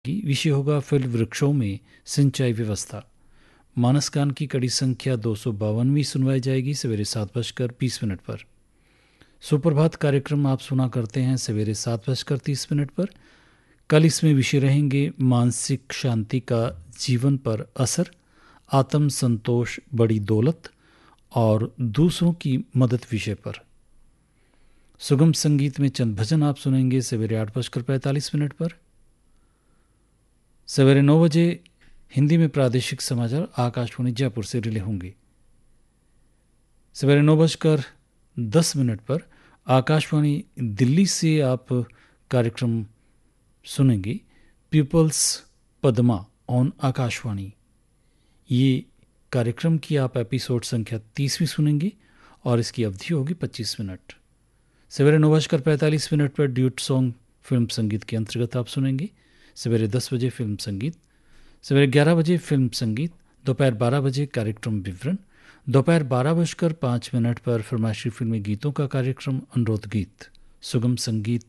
विषय होगा फल वृक्षों में सिंचाई व्यवस्था। मानसकान की कड़ी संख्या 252वीं सुनवाई जाएगी सवेरे 7:20 पर। सुप्रभात कार्यक्रम आप सुना करते हैं सवेरे 7:30 पर। कल इसमें विषय रहेंगे मानसिक शांति का जीवन पर असर, आत्म संतोष बड़ी दौलत और दूसरों की मदद विषय पर। सुगम संगीत में चंद भजन आप सुनेंगे सवेरे 8:45 पर। सवेरे 9 बजे हिंदी में प्रादेशिक समाचार आकाशवाणी जयपुर से रिले होंगे। सवेरे 9:10 पर आकाशवाणी दिल्ली से आप कार्यक्रम सुनेंगे पीपल्स पद्मा ऑन आकाशवाणी। ये कार्यक्रम की आप एपिसोड संख्या 30वीं सुनेंगे और इसकी अवधि होगी 25 मिनट। सवेरे 9:45 पर ड्यूट सॉन्ग फिल्म संगीत के अंतर्गत आप सुनेंगे। सवेरे 10 बजे फिल्म संगीत, सवेरे 11 बजे फिल्म संगीत, दोपहर 12 बजे कार्यक्रम विवरण, दोपहर 12:05 पर फरमाइशी फिल्मी गीतों का कार्यक्रम अनुरोध गीत, सुगम संगीत